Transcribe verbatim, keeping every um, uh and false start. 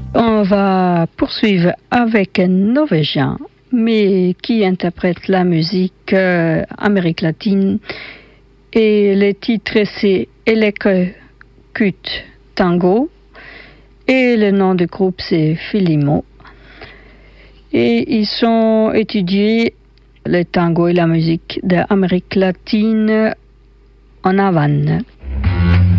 On va poursuivre avec un Norvégien, mais qui interprète la musique euh, Amérique latine. Et le titre c'est Elekut Tango. Et le nom du groupe c'est Filimo. Et ils ont étudié le tango et la musique d'Amérique latine en Havane.